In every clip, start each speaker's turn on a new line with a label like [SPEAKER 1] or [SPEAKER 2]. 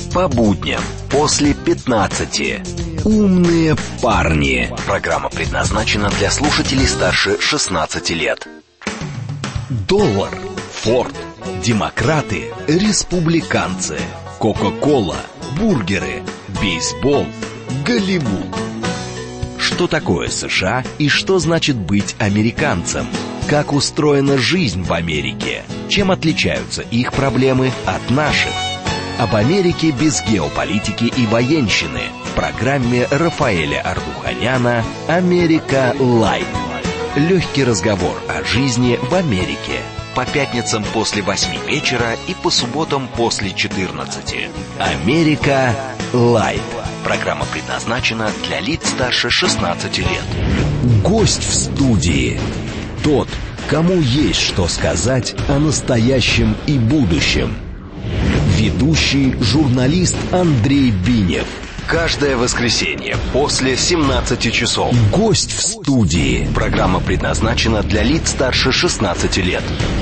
[SPEAKER 1] По будням после 15. Умные парни. Программа предназначена для слушателей старше 16 лет. Доллар, Форд, демократы, республиканцы, Кока-кола, бургеры, бейсбол, Голливуд. Что такое США и что значит быть американцем? Как устроена жизнь в Америке? Чем отличаются их проблемы от наших? Об Америке без геополитики и военщины в программе Рафаэля Ардуханяна «Америка Лайт». Легкий разговор о жизни в Америке. По пятницам после 8 вечера и по субботам после 14. «Америка Лайт». Программа предназначена для лиц старше 16 лет. Гость в студии. Тот, кому есть что сказать о настоящем и будущем. Ведущий журналист Андрей Бинев. Каждое воскресенье после 17 часов. Гость в студии. Программа предназначена для лиц старше 16 лет.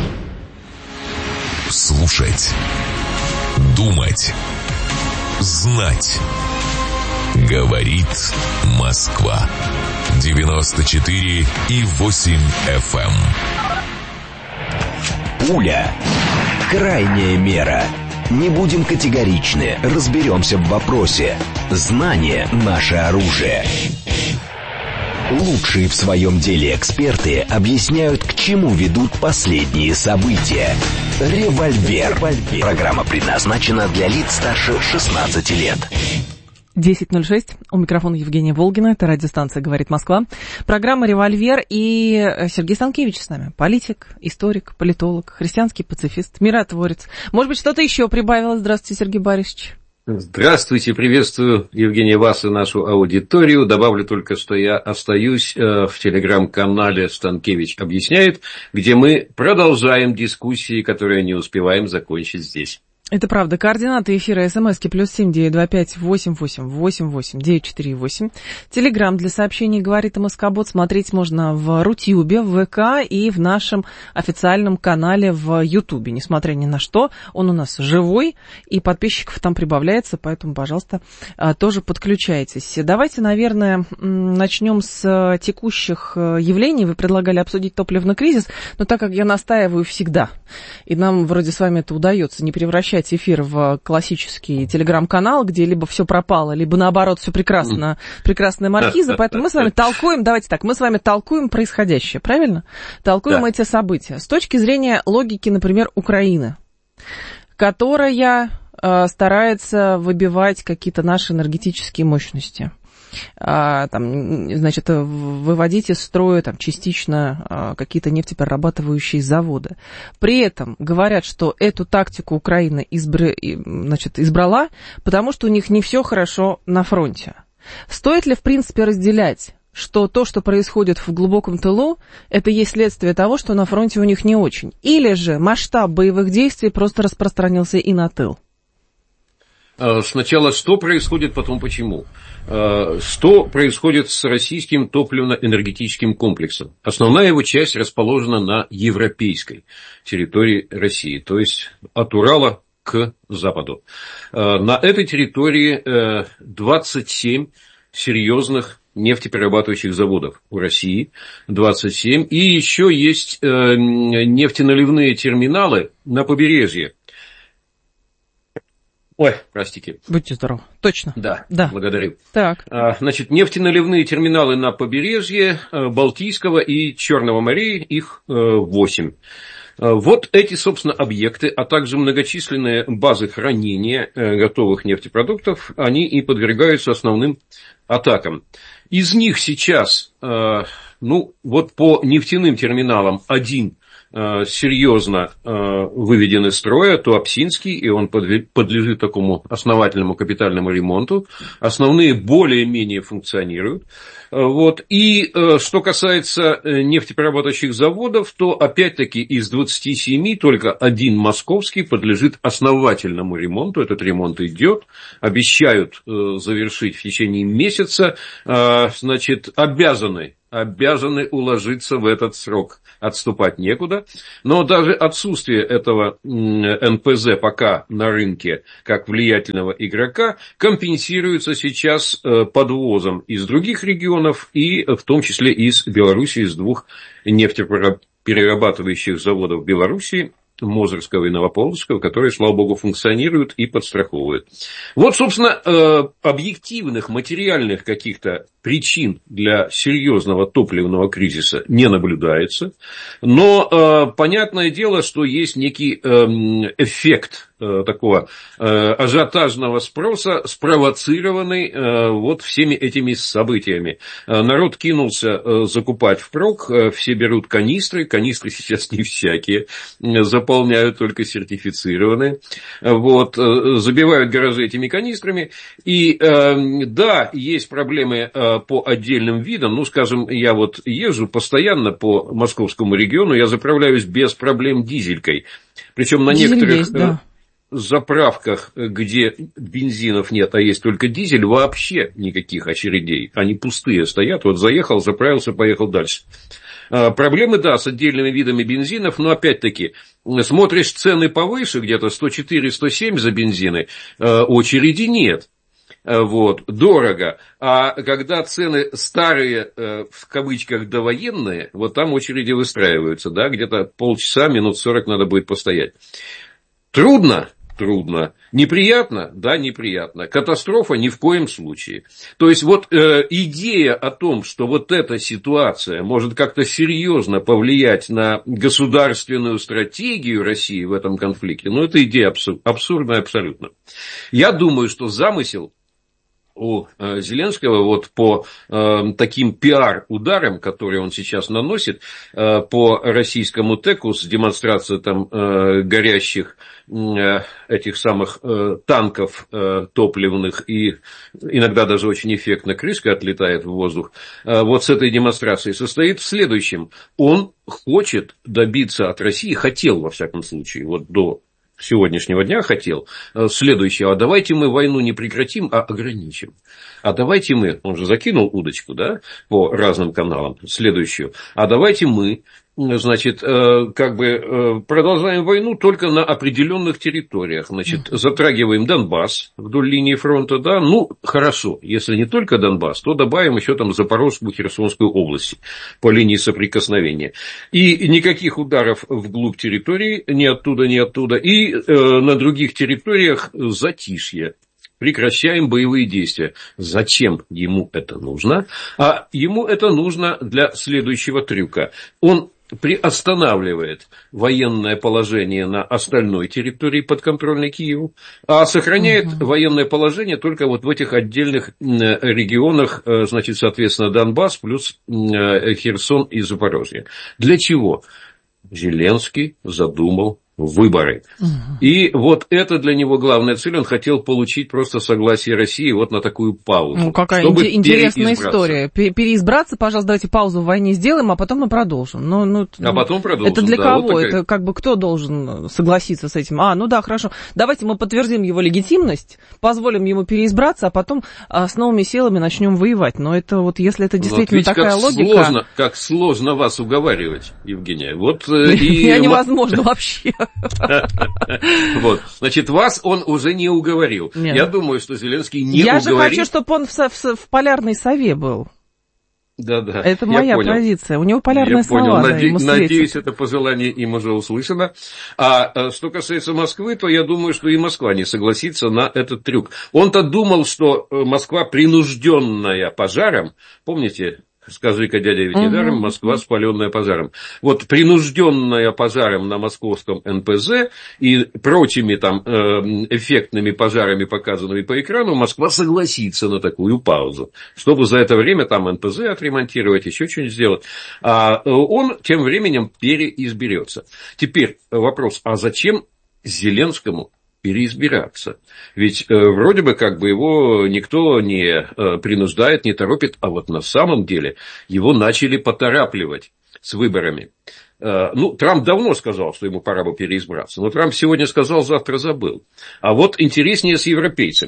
[SPEAKER 2] Слушать. Думать. Знать. Говорит Москва. 94,8 FM.
[SPEAKER 1] Пуля. Крайняя мера. Не будем категоричны, разберемся в вопросе. Знание – наше оружие. Лучшие в своем деле эксперты объясняют, к чему ведут последние события. Револьвер. Программа предназначена для лиц старше 16 лет.
[SPEAKER 3] 10:06. У микрофона Евгения Волгина. Это радиостанция «Говорит Москва». Программа «Револьвер». И Сергей Станкевич с нами. Политик, историк, политолог, христианский пацифист, миротворец. Может быть, что-то еще прибавилось? Здравствуйте, Сергей Борисович.
[SPEAKER 4] Здравствуйте, приветствую, Евгения, вас и нашу аудиторию. Добавлю только, что я остаюсь в телеграм-канале «Станкевич объясняет», где мы продолжаем дискуссии, которые не успеваем закончить здесь.
[SPEAKER 3] Это правда. Координаты эфира СМСки +7 925 88 88 948. Телеграм для сообщений «Говорит МСК-бот». Смотреть можно в Рутюбе, в ВК и в нашем официальном канале в Ютубе. Несмотря ни на что, он у нас живой, и подписчиков там прибавляется, поэтому, пожалуйста, тоже подключайтесь. Давайте, наверное, начнем с текущих явлений. Вы предлагали обсудить топливный кризис, но так как я настаиваю всегда, и нам вроде с вами это удается, не превращать эфир в классический телеграм-канал, где либо все пропало, либо наоборот все прекрасно, прекрасная маркиза, поэтому мы с вами толкуем, давайте так, мы с вами толкуем происходящее, правильно? Толкуем эти события. С точки зрения логики, например, Украины, которая старается выбивать какие-то наши энергетические мощности. Там, значит, выводить из строя там, частично какие-то нефтеперерабатывающие заводы. При этом говорят, что эту тактику Украина избрала, потому что у них не все хорошо на фронте. Стоит ли, в принципе, разделять, что то, что происходит в глубоком тылу, это есть следствие того, что на фронте у них не очень? Или же масштаб боевых действий просто распространился и на тыл?
[SPEAKER 4] Сначала что происходит, потом почему. Что происходит с российским топливно-энергетическим комплексом? Основная его часть расположена на европейской территории России, то есть от Урала к западу. На этой территории 27 серьезных нефтеперерабатывающих заводов у России, 27, и еще есть нефтеналивные терминалы на побережье. Ой, простите.
[SPEAKER 3] Будьте здоровы. Точно.
[SPEAKER 4] Да. Благодарю.
[SPEAKER 3] Так.
[SPEAKER 4] Значит, нефтеналивные терминалы на побережье Балтийского и Черного морей, их 8. Вот эти, собственно, объекты, а также многочисленные базы хранения готовых нефтепродуктов, они и подвергаются основным атакам. Из них сейчас, вот по нефтяным терминалам один серьезно выведен из строя, Туапсинский, и он подлежит такому основательному капитальному ремонту. Основные более-менее функционируют. Вот. И что касается нефтеперерабатывающих заводов, то опять-таки из 27 только один московский подлежит основательному ремонту. Этот ремонт идет. Обещают завершить в течение месяца. Значит, обязаны обязаны уложиться в этот срок. Отступать некуда. Но даже отсутствие этого НПЗ пока на рынке как влиятельного игрока компенсируется сейчас подвозом из других регионов и в том числе из Беларуси, из двух нефтеперерабатывающих заводов Беларуси, Мозырского и Новополоцкого, которые, слава богу, функционируют и подстраховывают. Вот, собственно, объективных материальных каких-то причин для серьезного топливного кризиса не наблюдается, но понятное дело, что есть некий эффект такого ажиотажного спроса, спровоцированный вот всеми этими событиями. Народ кинулся закупать впрок, все берут канистры сейчас не всякие, заполняют только сертифицированные, вот, забивают гаражи этими канистрами, и да, есть проблемы по отдельным видам, ну, скажем, я вот езжу постоянно по московскому региону, я заправляюсь без проблем дизелькой, причем на некоторых...
[SPEAKER 3] Есть, да.
[SPEAKER 4] Заправках, где бензинов нет, а есть только дизель, вообще никаких очередей. Они пустые стоят. Вот заехал, заправился, поехал дальше. Проблемы, да, с отдельными видами бензинов, но опять-таки, смотришь цены повыше, где-то 104-107 за бензины, очереди нет. Вот, дорого. А когда цены старые, в кавычках, довоенные, вот там очереди выстраиваются, да, где-то полчаса, минут 40 надо будет постоять. Трудно? Трудно. Неприятно? Да, неприятно. Катастрофа? Ни в коем случае. То есть, вот идея о том, что вот эта ситуация может как-то серьезно повлиять на государственную стратегию России в этом конфликте, ну, это идея абсурдная абсолютно. Я думаю, что замысел у Зеленского вот по таким пиар-ударам, которые он сейчас наносит по российскому ТЭКу с демонстрацией там горящих этих самых танков топливных, и иногда даже очень эффектно крышка отлетает в воздух, вот с этой демонстрацией состоит в следующем. Он хочет добиться от России, хотел во всяком случае, вот до сегодняшнего дня хотел следующего: а давайте мы войну не прекратим, а ограничим. А давайте мы, он же закинул удочку, да, по разным каналам, следующую, а давайте мы, значит, как бы продолжаем войну только на определенных территориях, значит, затрагиваем Донбасс вдоль линии фронта, да, ну, хорошо, если не только Донбасс, то добавим еще там Запорожскую, Херсонскую области по линии соприкосновения. И никаких ударов вглубь территории, ни оттуда, ни оттуда, и на других территориях затишье. Прекращаем боевые действия. Зачем ему это нужно? А ему это нужно для следующего трюка. Он приостанавливает военное положение на остальной территории подконтрольной Киеву, а сохраняет военное положение только вот в этих отдельных регионах, значит, соответственно, Донбасс плюс Херсон и Запорожье. Для чего? Зеленский задумал выборы. И вот это для него главная цель. Он хотел получить просто согласие России вот на такую паузу.
[SPEAKER 3] Ну, какая интересная история. Переизбраться, пожалуйста, давайте паузу в войне сделаем, а потом мы продолжим. А потом продолжим. Это для кого? Вот это как бы кто должен согласиться с этим? Ну да, хорошо. Давайте мы подтвердим его легитимность, позволим ему переизбраться, а потом с новыми силами начнем воевать. Но это вот, если это действительно такая логика...
[SPEAKER 4] Как сложно вас уговаривать, Евгения. Вот
[SPEAKER 3] невозможно вообще.
[SPEAKER 4] Вот, значит, вас он уже не уговорил. Нет. Я думаю, что Зеленский не уговорит.
[SPEAKER 3] Я же хочу, чтобы он в полярной сове был.
[SPEAKER 4] Да.
[SPEAKER 3] Это моя позиция. У него полярная сова.
[SPEAKER 4] Надеюсь, это пожелание им уже услышано. А что касается Москвы, то я думаю, что и Москва не согласится на этот трюк. Он-то думал, что Москва, принужденная пожаром, помните, скажи-ка, дядя, ведь недаром Москва, спаленная пожаром. Вот принужденная пожаром на московском НПЗ и прочими там эффектными пожарами, показанными по экрану, Москва согласится на такую паузу, чтобы за это время там НПЗ отремонтировать, еще что-нибудь сделать. А он тем временем переизберется. Теперь вопрос, а зачем Зеленскому переизбираться? Ведь вроде бы как бы его никто не принуждает, не торопит, а вот на самом деле его начали поторапливать с выборами. Трамп давно сказал, что ему пора бы переизбраться, но Трамп сегодня сказал, завтра забыл. А вот интереснее с европейцами.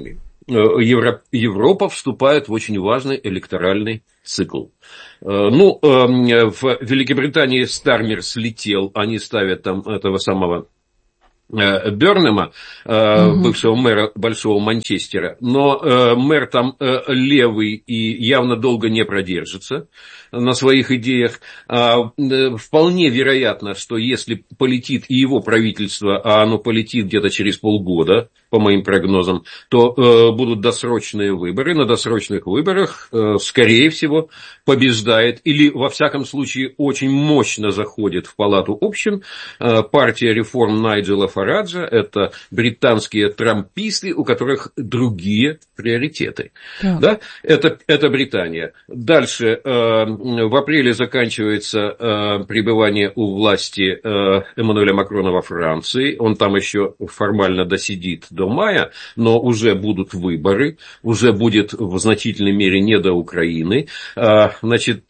[SPEAKER 4] Европа вступает в очень важный электоральный цикл. Ну, в Великобритании Стармер слетел, они ставят там этого самого Бернема, бывшего мэра Большого Манчестера, но мэр там левый и явно долго не продержится на своих идеях. Вполне вероятно, что если полетит и его правительство, а оно полетит где-то через полгода, по моим прогнозам, то будут досрочные выборы. На досрочных выборах, скорее всего, побеждает или, во всяком случае, очень мощно заходит в Палату общин партия реформ Найджела Фараджа. Это британские трамписты, у которых другие приоритеты. Да? Это Британия. Дальше в апреле заканчивается пребывание у власти Эммануэля Макрона во Франции. Он там еще формально досидит до мая, но уже будут выборы, уже будет в значительной мере не до Украины. Значит,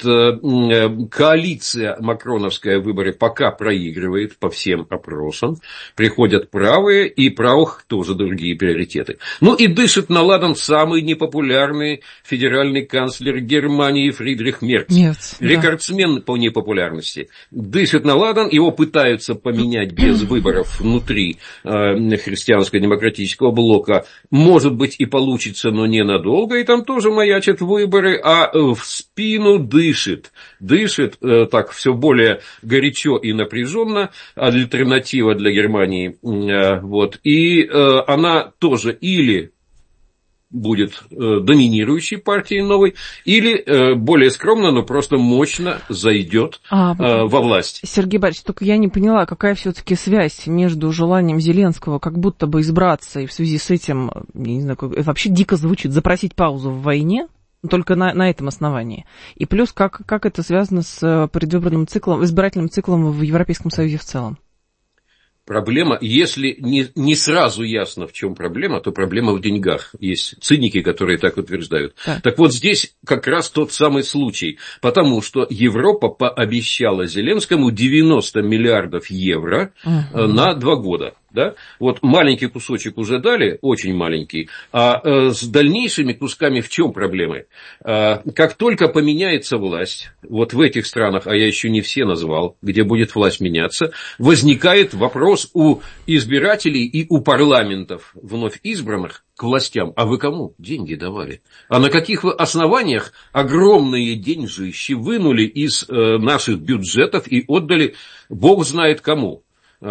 [SPEAKER 4] коалиция макроновская в выборы пока проигрывает по всем опросам. Приходят правые, и правых тоже другие приоритеты. Ну и дышит на ладан самый непопулярный федеральный канцлер Германии Фридрих Мерц. Рекордсмен по непопулярности. Дышит на ладан, его пытаются поменять без выборов внутри христианско-демократического блока. Может быть и получится, но ненадолго, и там тоже маячат выборы, а в спину дышит так все более горячо и напряженно альтернатива для Германии. Вот. И она тоже или будет доминирующей партией новой, или более скромно, но просто мощно зайдет во власть.
[SPEAKER 3] Сергей Борисович, только я не поняла, какая все-таки связь между желанием Зеленского как будто бы избраться, и в связи с этим, я не знаю, вообще дико звучит, запросить паузу в войне, только на этом основании. И плюс, как это связано с предвыборным циклом, избирательным циклом в Европейском Союзе в целом?
[SPEAKER 4] Проблема, если не сразу ясно, в чем проблема, то проблема в деньгах. Есть циники, которые так утверждают. Так вот, здесь как раз тот самый случай. Потому что Европа пообещала Зеленскому 90 миллиардов евро на 2 года. Да? Вот маленький кусочек уже дали, очень маленький, а с дальнейшими кусками в чем проблемы? Как только поменяется власть, вот в этих странах, а я еще не все назвал, где будет власть меняться, возникает вопрос у избирателей и у парламентов вновь избранных к властям. А вы кому деньги давали? А на каких вы основаниях огромные деньжищи вынули из наших бюджетов и отдали бог знает кому?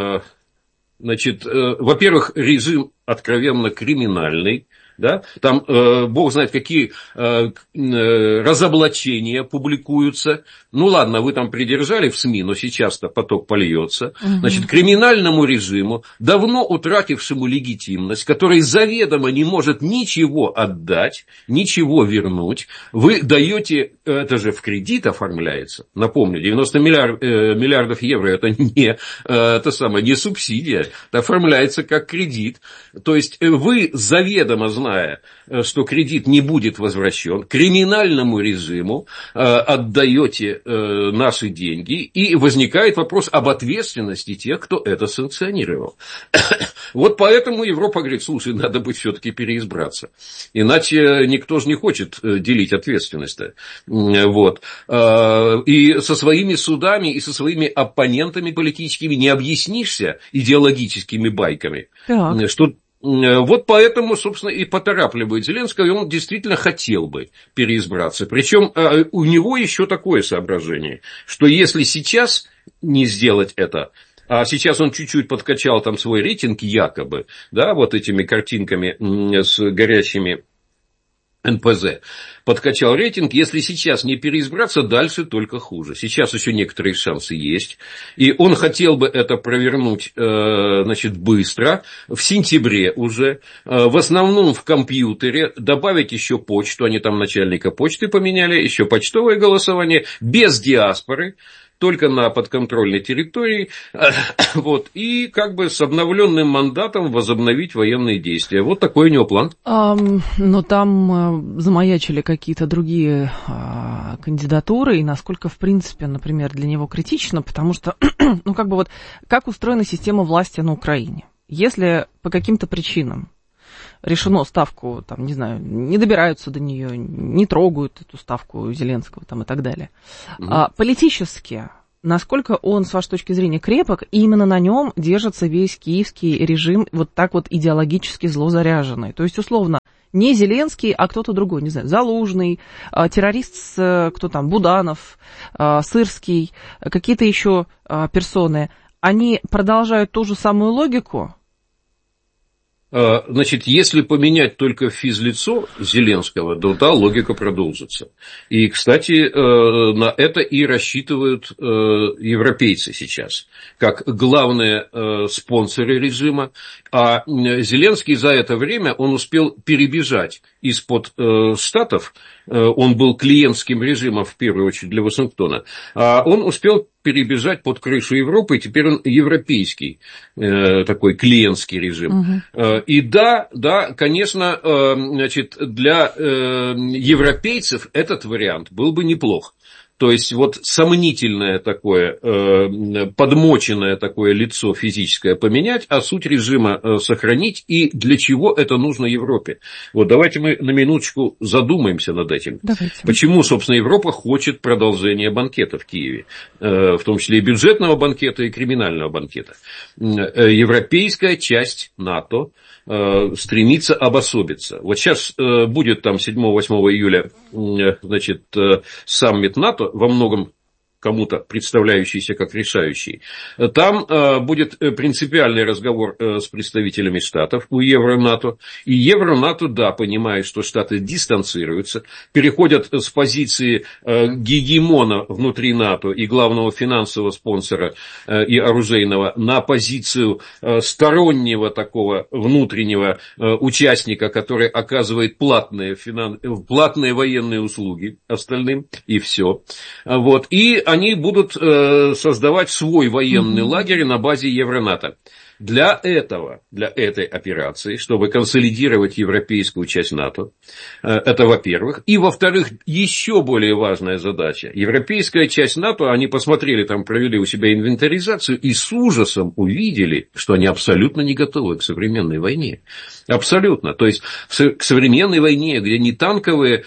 [SPEAKER 4] Значит, во-первых, режим откровенно криминальный, да? Там бог знает какие разоблачения публикуются. Ну ладно, вы там придержали в СМИ, но сейчас-то поток польется. Значит, криминальному режиму, давно утратившему легитимность, который заведомо не может ничего отдать, ничего вернуть, вы даете, это же в кредит оформляется, напомню, 90 миллиардов евро, это не субсидия, это оформляется как кредит. То есть вы заведомо зная, что кредит не будет возвращен, криминальному режиму отдаете наши деньги, и возникает вопрос об ответственности тех, кто это санкционировал. Вот поэтому Европа говорит, слушай, надо бы все-таки переизбраться. Иначе никто же не хочет делить ответственность-то. Вот. И со своими судами, и со своими оппонентами политическими не объяснишься идеологическими байками. Что вот поэтому, собственно, и поторапливает Зеленского, и он действительно хотел бы переизбраться. Причем у него еще такое соображение, что если сейчас не сделать это, а сейчас он чуть-чуть подкачал там свой рейтинг якобы, да, вот этими картинками с горящими НПЗ, подкачал рейтинг, если сейчас не переизбраться, дальше только хуже. Сейчас еще некоторые шансы есть. И он хотел бы это провернуть, значит, быстро, в сентябре уже, в основном в компьютере, добавить еще почту, они там начальника почты поменяли, еще почтовое голосование, без диаспоры, только на подконтрольной территории, вот, и как бы с обновленным мандатом возобновить военные действия. Вот такой у него план.
[SPEAKER 3] Но там замаячили какие-то другие кандидатуры, и насколько, в принципе, например, для него критично, потому что, ну, как бы вот, как устроена система власти на Украине? Если по каким-то причинам решено ставку, там, не знаю, не добираются до нее, не трогают эту ставку Зеленского там, и так далее. Политически, насколько он, с вашей точки зрения, крепок, и именно на нем держится весь киевский режим вот так вот идеологически злозаряженный. То есть, условно, не Зеленский, а кто-то другой, не знаю, Залужный, террорист, кто там, Буданов, Сырский, какие-то еще персоны, они продолжают ту же самую логику?
[SPEAKER 4] Значит, если поменять только физлицо Зеленского, то да, логика продолжится. И, кстати, на это и рассчитывают европейцы сейчас, как главные спонсоры режима. А Зеленский за это время, он успел перебежать из-под Штатов, он был клиентским режимом, в первую очередь, для Вашингтона, а он успел перебежать под крышу Европы, и теперь он европейский такой клиентский режим. И да, конечно, значит, для европейцев этот вариант был бы неплох. То есть, вот сомнительное такое, подмоченное такое лицо физическое поменять, а суть режима сохранить, и для чего это нужно Европе. Вот давайте мы на минуточку задумаемся над этим.
[SPEAKER 3] Давайте.
[SPEAKER 4] Почему, собственно, Европа хочет продолжения банкета в Киеве, в том числе и бюджетного банкета, и криминального банкета. Европейская часть НАТО стремится обособиться. Вот сейчас будет там 7-8 июля, значит, саммит НАТО, во многом кому-то представляющийся как решающий. Там будет принципиальный разговор с представителями Штатов у Евронато. И Евронато, да, понимает, что Штаты дистанцируются, переходят с позиции гегемона внутри НАТО и главного финансового спонсора и оружейного на позицию стороннего такого внутреннего участника, который оказывает платные военные услуги остальным, и все. Вот. И они будут создавать свой военный лагерь на базе Евронато. Для этой операции, чтобы консолидировать европейскую часть НАТО, это во-первых. И во-вторых, еще более важная задача. Европейская часть НАТО, они посмотрели, там провели у себя инвентаризацию и с ужасом увидели, что они абсолютно не готовы к современной войне. Абсолютно. То есть, к современной войне, где не танковые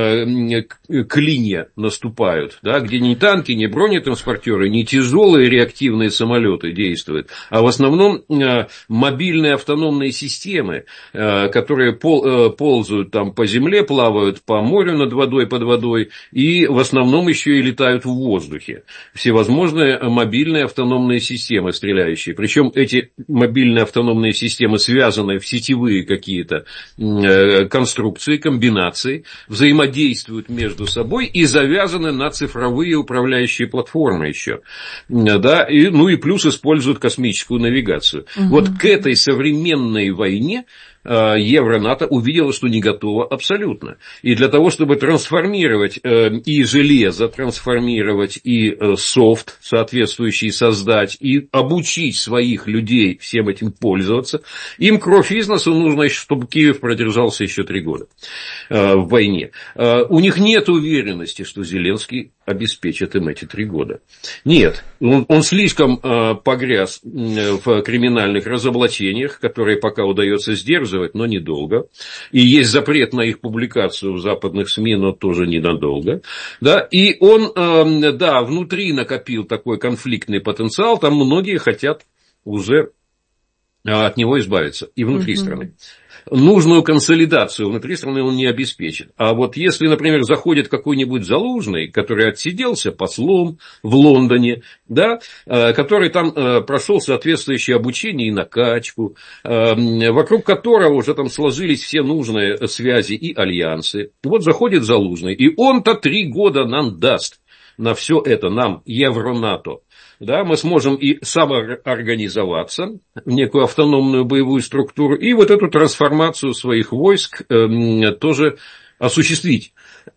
[SPEAKER 4] клинья наступают, да, где не танки, не бронетранспортеры, не тяжелые реактивные самолеты действуют, а в основном мобильные автономные системы, которые ползают там по земле, плавают по морю над водой, под водой, и в основном еще и летают в воздухе. Всевозможные мобильные автономные системы, стреляющие. Причем эти мобильные автономные системы связаны в сетевые какие-то конструкции, комбинации, взаимодействуют между собой и завязаны на цифровые управляющие платформы еще. Да, и плюс используют космическую навигацию. Вот к этой современной войне Евронато увидела, что не готова абсолютно. И для того, чтобы трансформировать и железо, трансформировать и софт соответствующий создать, и обучить своих людей всем этим пользоваться, им кровь из носу нужно, чтобы Киев продержался еще 3 года в войне. У них нет уверенности, что Зеленский обеспечит им эти 3 года. Нет, он слишком погряз в криминальных разоблачениях, которые пока удается сдерживать, но недолго. И есть запрет на их публикацию в западных СМИ, но тоже ненадолго. Да? И он, да, внутри накопил такой конфликтный потенциал, там многие хотят уже от него избавиться и внутри страны. Нужную консолидацию внутри страны он не обеспечит. А вот если, например, заходит какой-нибудь Залужный, который отсиделся послом в Лондоне, да, который там прошел соответствующее обучение и накачку, вокруг которого уже там сложились все нужные связи и альянсы. Вот заходит Залужный, и он-то 3 года нам даст на все это, нам, Евронато. Да, мы сможем и самоорганизоваться в некую автономную боевую структуру, и вот эту трансформацию своих войск тоже осуществить.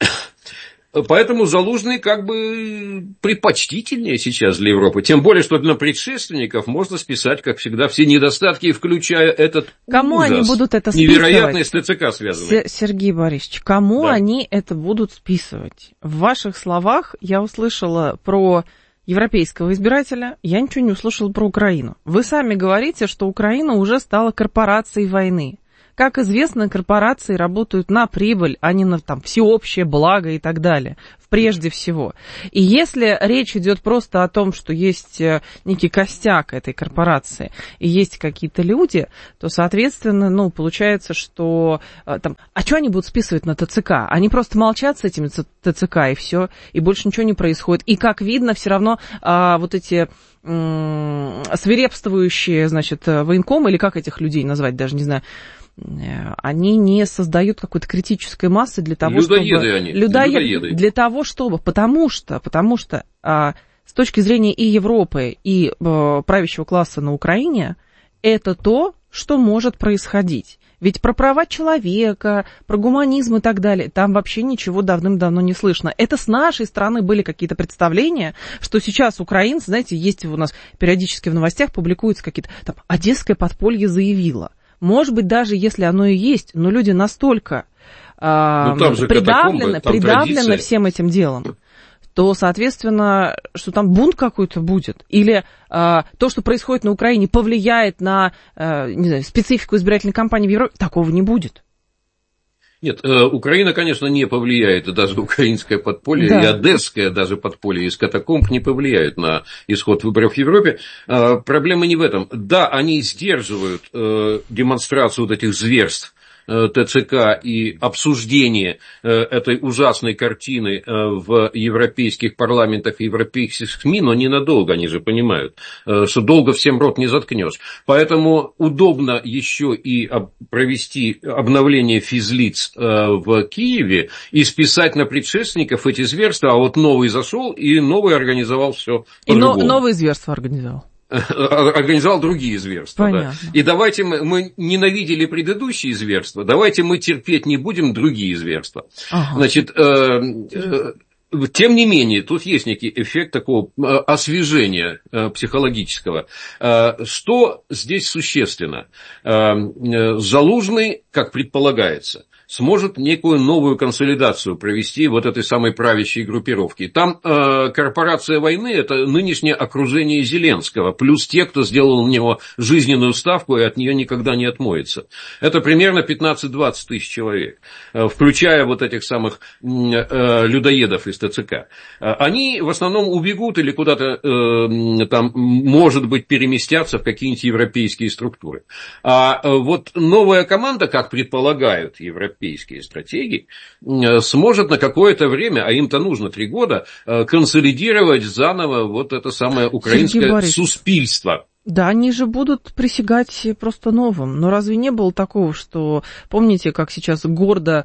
[SPEAKER 4] Поэтому Залужный как бы предпочтительнее сейчас для Европы. Тем более, что на предшественников можно списать, как всегда, все недостатки, включая этот
[SPEAKER 3] кому
[SPEAKER 4] ужас,
[SPEAKER 3] они будут это списывать?
[SPEAKER 4] Невероятный с ТЦК связанный.
[SPEAKER 3] Сергей Борисович, кому они это будут списывать? В ваших словах я услышала про европейского избирателя, я ничего не услышала про Украину. Вы сами говорите, что Украина уже стала корпорацией войны. Как известно, корпорации работают на прибыль, а не на там, всеобщее благо и так далее, прежде всего. И если речь идет просто о том, что есть некий костяк этой корпорации и есть какие-то люди, то, соответственно, ну, получается, что там, а что они будут списывать на ТЦК? Они просто молчат с этими ТЦК и все, и больше ничего не происходит. И, как видно, все равно вот эти свирепствующие, значит, военкомы, или как этих людей назвать, даже не знаю, они не создают какой-то критической массы для того,
[SPEAKER 4] людоеды.
[SPEAKER 3] Для того, чтобы, потому что с точки зрения и Европы, и правящего класса на Украине, это то, что может происходить. Ведь про права человека, про гуманизм и так далее, там вообще ничего давным-давно не слышно. Это с нашей стороны были какие-то представления, что сейчас украинцы, знаете, есть у нас периодически в новостях публикуются какие-то, там, одесское подполье заявило. Может быть, даже если оно и есть, но люди настолько придавлены всем этим делом, то, соответственно, что там бунт какой-то будет, или то, что происходит на Украине, повлияет на, не знаю, специфику избирательной кампании в Европе, такого не будет.
[SPEAKER 4] Нет, Украина, конечно, не повлияет, и даже украинское подполье, да, и одесское даже подполье из катакомб не повлияют на исход выборов в Европе. Проблема не в этом. Да, они сдерживают демонстрацию вот этих зверств ТЦК и обсуждение этой ужасной картины в европейских парламентах и европейских СМИ, но ненадолго, они же понимают, что долго всем рот не заткнешь. Поэтому удобно еще и провести обновление физлиц в Киеве и списать на предшественников эти зверства, а вот новый зашел и новый организовал все по-другому.
[SPEAKER 3] И новые зверства организовал.
[SPEAKER 4] Организовал другие зверства. Да. И давайте мы ненавидели предыдущие зверства, давайте мы терпеть не будем другие зверства. Ага. Значит, тем не менее, тут есть некий эффект такого освежения психологического. Что здесь существенно? Залужный, как предполагается, сможет некую новую консолидацию провести вот этой самой правящей группировки. Там корпорация войны – это нынешнее окружение Зеленского, плюс те, кто сделал на него жизненную ставку и от нее никогда не отмоется. Это примерно 15-20 тысяч человек, включая вот этих самых людоедов из ТЦК. Они в основном убегут или куда-то там, может быть, переместятся в какие-нибудь европейские структуры. А вот новая команда, как предполагают европейские стратеги, сможет на какое-то время, а им-то нужно 3 года, консолидировать заново вот это самое украинское суспильство.
[SPEAKER 3] Да, они же будут присягать просто новым. Но разве не было такого, что, помните, как сейчас гордо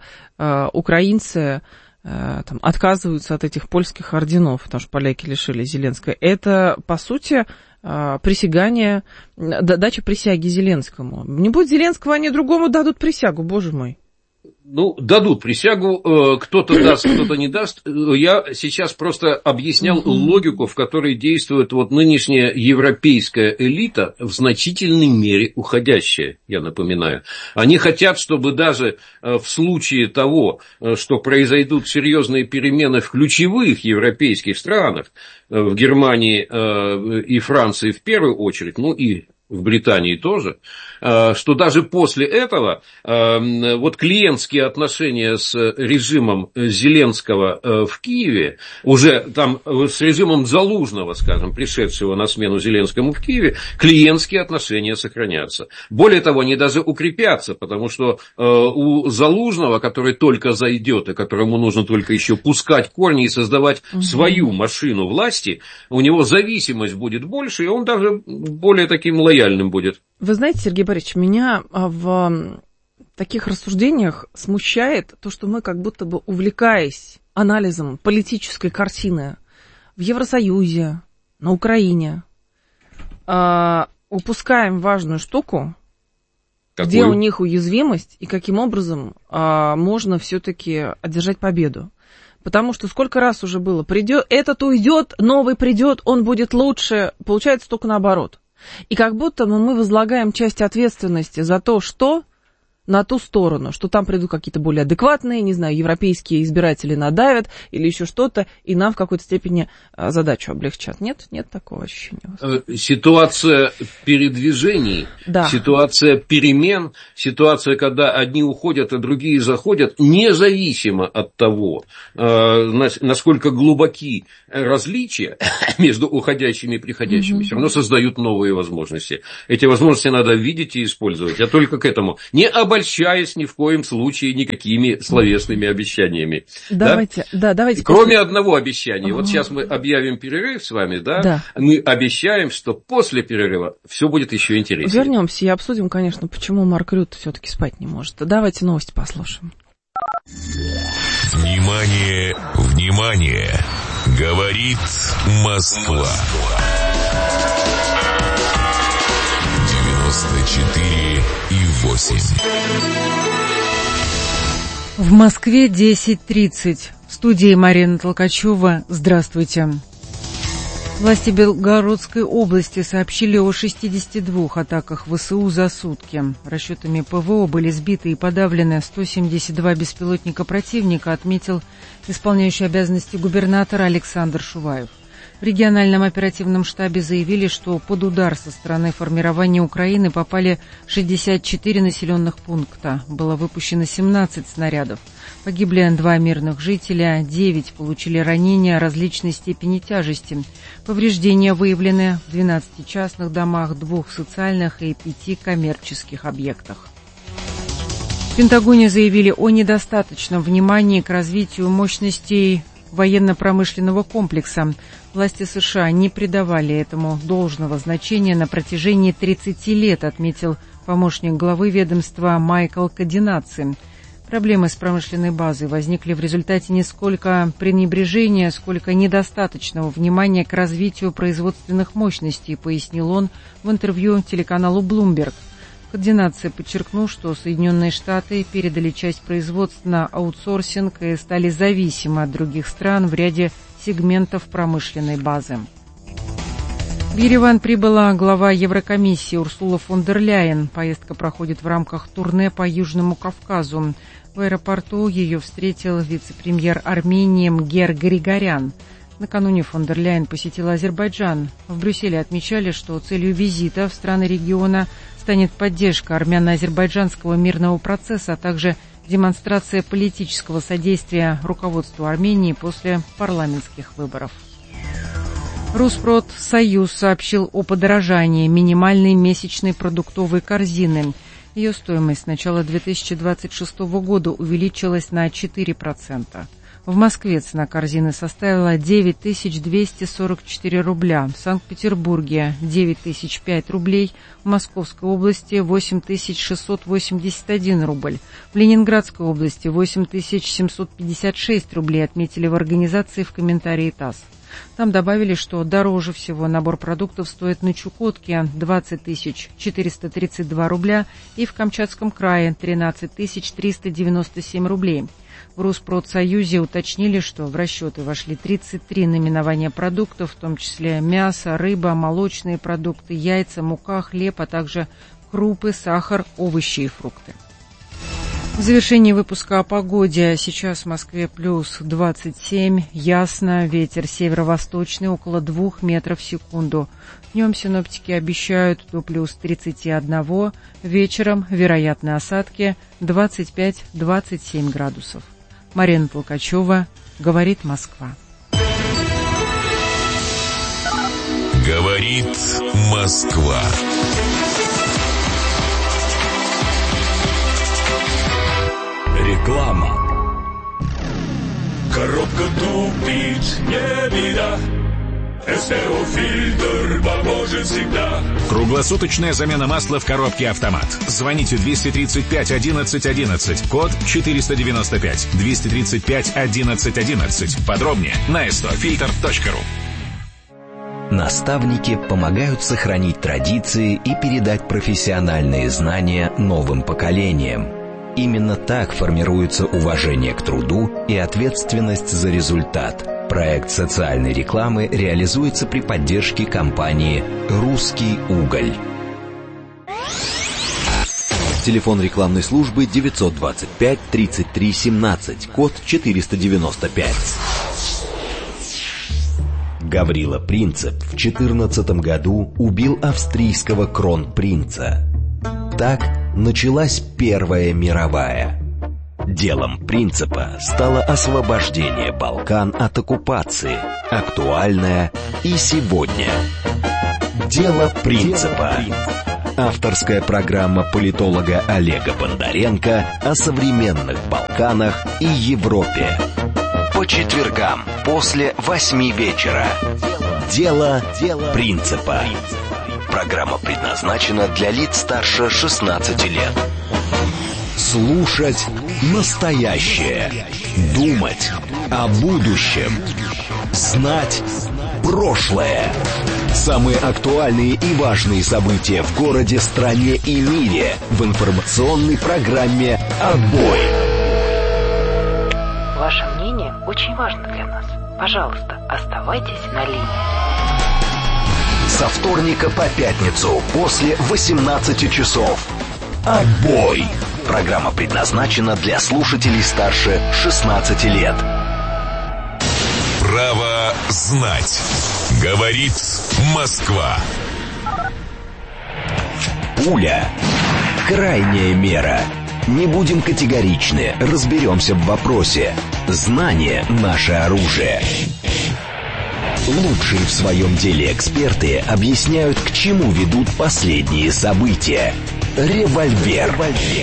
[SPEAKER 3] украинцы там, отказываются от этих польских орденов, потому что поляки лишили Зеленского. Это, по сути, присягание, дача присяги Зеленскому. Не будет Зеленского, они другому дадут присягу, боже мой.
[SPEAKER 4] Ну, дадут присягу, кто-то даст, кто-то не даст. Я сейчас просто объяснял логику, в которой действует вот нынешняя европейская элита, в значительной мере уходящая, я напоминаю. Они хотят, чтобы даже в случае того, что произойдут серьезные перемены в ключевых европейских странах, в Германии и Франции в первую очередь, ну и в Британии тоже, что даже после этого вот клиентские отношения с режимом Зеленского в Киеве, уже там с режимом Залужного, скажем, пришедшего на смену Зеленскому в Киеве, клиентские отношения сохранятся. Более того, они даже укрепятся, потому что у Залужного, который только зайдет и которому нужно только еще пускать корни и создавать свою машину власти, у него зависимость будет больше, и он даже более таким лояльным будет.
[SPEAKER 3] Вы знаете, Сергей Борисович, меня в таких рассуждениях смущает то, что мы как будто бы, увлекаясь анализом политической картины в Евросоюзе, на Украине, упускаем важную штуку,
[SPEAKER 4] какую?
[SPEAKER 3] Где у них уязвимость и каким образом можно все-таки одержать победу. Потому что сколько раз уже было, этот уйдет, новый придет, он будет лучше, получается только наоборот. И как будто мы возлагаем часть ответственности за то, что на ту сторону, что там придут какие-то более адекватные, не знаю, европейские избиратели надавят или еще что-то, и нам в какой-то степени задачу облегчат. Нет? Нет такого ощущения?
[SPEAKER 4] Ситуация передвижений, да. Ситуация перемен, ситуация, когда одни уходят, а другие заходят, независимо от того, насколько глубоки различия между уходящими и приходящими, все равно создают новые возможности. Эти возможности надо видеть и использовать. Я только к этому. Не обольщаясь ни в коем случае никакими словесными обещаниями.
[SPEAKER 3] Давайте.
[SPEAKER 4] Кроме одного обещания. Вот сейчас мы объявим перерыв с вами, да? Мы обещаем, что после перерыва все будет еще интереснее.
[SPEAKER 3] Вернемся и обсудим, конечно, почему Марк Рютте все-таки спать не может. Давайте новости послушаем.
[SPEAKER 2] Внимание, внимание! Говорит Москва. 94,8.
[SPEAKER 5] В Москве 10:30. В студии Марина Толкачева. Здравствуйте. Власти Белгородской области сообщили о 62 атаках ВСУ за сутки. Расчетами ПВО были сбиты и подавлены 172 беспилотника противника, отметил исполняющий обязанности губернатор Александр Шуваев. В региональном оперативном штабе заявили, что под удар со стороны формирования Украины попали 64 населенных пункта. Было выпущено 17 снарядов. Погибли 2 мирных жителя, 9 получили ранения различной степени тяжести. Повреждения выявлены в 12 частных домах, 2 социальных и 5 коммерческих объектах. В Пентагоне заявили о недостаточном внимании к развитию мощностей военно-промышленного комплекса. Власти США не придавали этому должного значения на протяжении 30 лет, отметил помощник главы ведомства Майкл Каденаци. Проблемы с промышленной базой возникли в результате не сколько пренебрежения, сколько недостаточного внимания к развитию производственных мощностей, пояснил он в интервью телеканалу Bloomberg. Каденаци подчеркнул, что Соединенные Штаты передали часть производств на аутсорсинг и стали зависимы от других стран в ряде сегментов промышленной базы. В Ереван прибыла глава Еврокомиссии Урсула фон дер Ляйен. Поездка проходит в рамках турне по Южному Кавказу. В аэропорту ее встретил вице-премьер Армении Мгер Григорян. Накануне фон дер Ляйен посетила Азербайджан. В Брюсселе отмечали, что целью визита в страны региона станет поддержка армяно-азербайджанского мирного процесса, а также демонстрация политического содействия руководству Армении после парламентских выборов. Rusprod-Союз сообщил о подорожании минимальной месячной продуктовой корзины. Ее стоимость с начала 2026 года увеличилась на 4%. В Москве цена корзины составила 9244 рубля, в Санкт-Петербурге 9005 рублей, в Московской области 8681 рубль, в Ленинградской области 8756 рублей, отметили в организации в комментарии ТАСС. Там добавили, что дороже всего набор продуктов стоит на Чукотке 20 432 рубля и в Камчатском крае 13 397 рублей. В Rusprod-Союзе уточнили, что в расчеты вошли 33 наименования продуктов, в том числе мясо, рыба, молочные продукты, яйца, мука, хлеб, а также крупы, сахар, овощи и фрукты. В завершении выпуска о погоде. Сейчас в Москве плюс 27, ясно, ветер северо-восточный около 2 метров в секунду. Днем синоптики обещают до плюс 31, вечером вероятны осадки 25-27 градусов. Марина Толкачева, говорит Москва.
[SPEAKER 2] Говорит Москва.
[SPEAKER 1] Реклама.
[SPEAKER 6] Коробка тупит, не беда. СТО-фильтр поможет всегда.
[SPEAKER 7] Круглосуточная замена масла в коробке «Автомат». Звоните 235 11 11, код 495, 235 11 11. Подробнее на stofilter.ru.
[SPEAKER 1] Наставники помогают сохранить традиции и передать профессиональные знания новым поколениям. Именно так формируется уважение к труду и ответственность за результат. Проект социальной рекламы реализуется при поддержке компании «Русский уголь». Телефон рекламной службы 925 33 17, код 495. Гаврила Принцип в 14 году убил австрийского кронпринца. Так началась Первая мировая. Делом Принципа стало освобождение Балкан от оккупации, актуальное и сегодня. Дело Принципа. Авторская программа политолога Олега Бондаренко о современных Балканах и Европе. По четвергам после 8 вечера. Дело Принципа. Программа предназначена для лиц старше 16 лет. Слушать настоящее. Думать о будущем. Знать прошлое. Самые актуальные и важные события в городе, стране и мире в информационной программе «Отбой».
[SPEAKER 8] Ваше мнение очень важно для нас. Пожалуйста, оставайтесь на линии.
[SPEAKER 1] Со вторника по пятницу после 18 часов. «Отбой». Программа предназначена для слушателей старше 16 лет.
[SPEAKER 2] Право знать. Говорит Москва.
[SPEAKER 1] Пуля. Крайняя мера. Не будем категоричны, разберемся в вопросе. Знание – наше оружие. Лучшие в своем деле эксперты объясняют, к чему ведут последние события. Револьвер.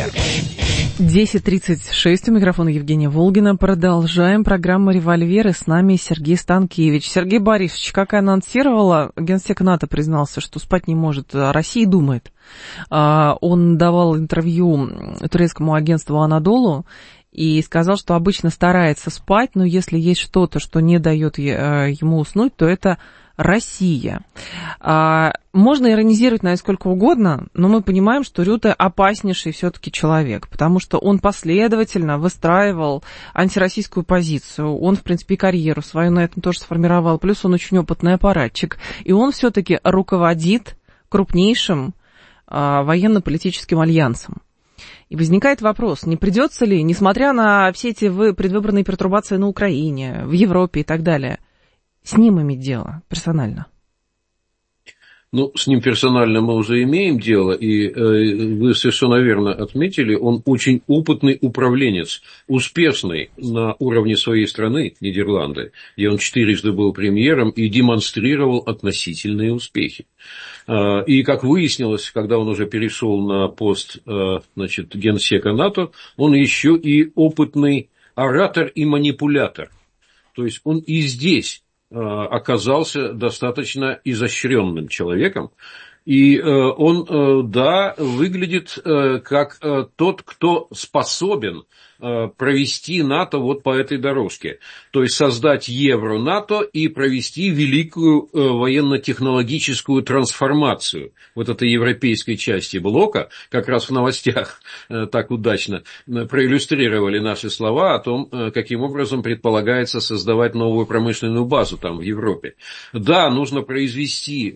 [SPEAKER 3] 10:36, у микрофона Евгения Волгина. Продолжаем программу «Револьвер», и с нами Сергей Станкевич. Сергей Борисович, как и анонсировала, генсек НАТО признался, что спать не может, о России думает. Он давал интервью турецкому агентству «Анадолу» и сказал, что обычно старается спать, но если есть что-то, что не дает ему уснуть, то это Россия. Можно иронизировать на это сколько угодно, но мы понимаем, что Рюте опаснейший все-таки человек, потому что он последовательно выстраивал антироссийскую позицию. Он, в принципе, карьеру свою на этом тоже сформировал, плюс он очень опытный аппаратчик. И он все-таки руководит крупнейшим военно-политическим альянсом. И возникает вопрос, не придется ли, несмотря на все эти предвыборные пертурбации на Украине, в Европе и так далее, с ним иметь дело персонально?
[SPEAKER 4] Ну, с ним персонально мы уже имеем дело, и вы совершенно верно отметили, он очень опытный управленец, успешный на уровне своей страны, Нидерланды, где он 4 был премьером и демонстрировал относительные успехи. И, как выяснилось, когда он уже перешел на пост, генсека НАТО, он еще и опытный оратор и манипулятор. То есть он и здесь оказался достаточно изощренным человеком, и он, да, выглядит как тот, кто способен провести НАТО вот по этой дорожке. То есть создать Евро-НАТО и провести великую военно-технологическую трансформацию вот этой европейской части блока. Как раз в новостях так удачно проиллюстрировали наши слова о том, каким образом предполагается создавать новую промышленную базу там в Европе. Да, нужно произвести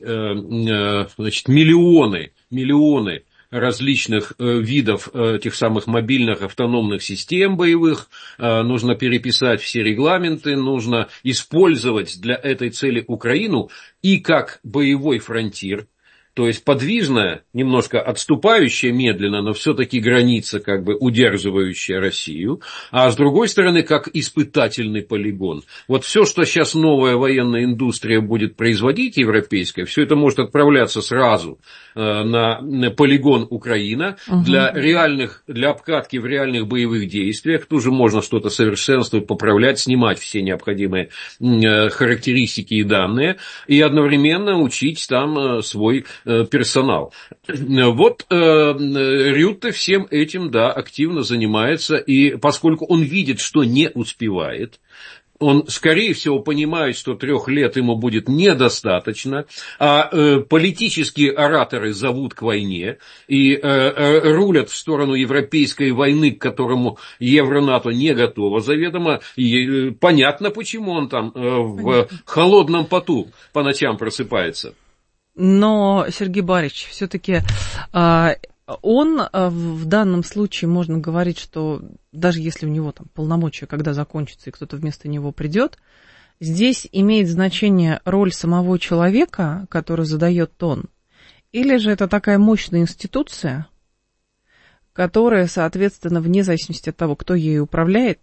[SPEAKER 4] миллионы различных видов тех самых мобильных автономных систем боевых, нужно переписать все регламенты, нужно использовать для этой цели Украину и как боевой фронтир, то есть подвижная, немножко отступающая медленно, но все-таки граница, как бы удерживающая Россию, а с другой стороны, как испытательный полигон. Вот все, что сейчас новая военная индустрия будет производить, европейская, все это может отправляться сразу на полигон Украина для обкатки в реальных боевых действиях. Тут же можно что-то совершенствовать, поправлять, снимать все необходимые характеристики и данные, и одновременно учить там свой персонал. Вот Рютте всем этим, да, активно занимается, и поскольку он видит, что не успевает, он, скорее всего, понимает, что 3 лет ему будет недостаточно, а политические ораторы зовут к войне и рулят в сторону европейской войны, к которому Евро-НАТО не готово заведомо. И понятно, почему он там в холодном поту по ночам просыпается.
[SPEAKER 3] Но, Сергей Борисович, все-таки Он в данном случае, можно говорить, что даже если у него там полномочия, когда закончатся, и кто-то вместо него придет, здесь имеет значение роль самого человека, который задает тон, или же это такая мощная институция, которая, соответственно, вне зависимости от того, кто ею управляет,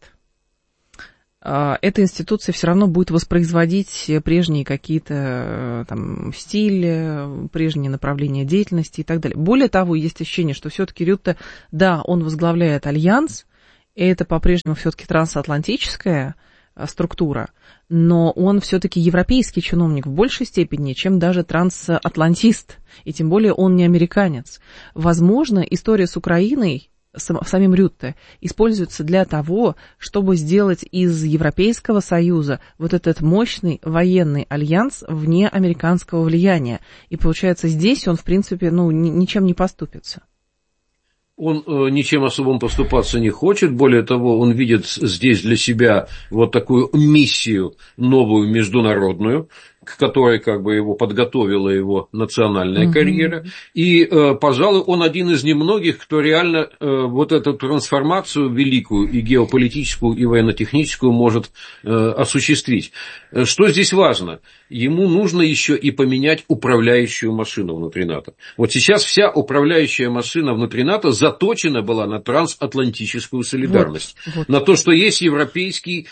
[SPEAKER 3] эта институция все равно будет воспроизводить прежние какие-то там стили, прежние направления деятельности и так далее. Более того, есть ощущение, что все-таки Рютте, да, он возглавляет альянс, и это по-прежнему все-таки трансатлантическая структура, но он все-таки европейский чиновник в большей степени, чем даже трансатлантист, и тем более он не американец. Возможно, история с Украиной, самим Рютте, используется для того, чтобы сделать из Европейского Союза вот этот мощный военный альянс вне американского влияния. И получается, здесь он, в принципе, ничем не поступится.
[SPEAKER 4] Он ничем особым поступаться не хочет, более того, он видит здесь для себя вот такую миссию новую международную, к которой как бы его подготовила его национальная карьера. И, пожалуй, он один из немногих, кто реально вот эту трансформацию великую и геополитическую, и военно-техническую может осуществить. Что здесь важно? Ему нужно еще и поменять управляющую машину внутри НАТО. Вот сейчас вся управляющая машина внутри НАТО заточена была на трансатлантическую солидарность. На то, что есть европейские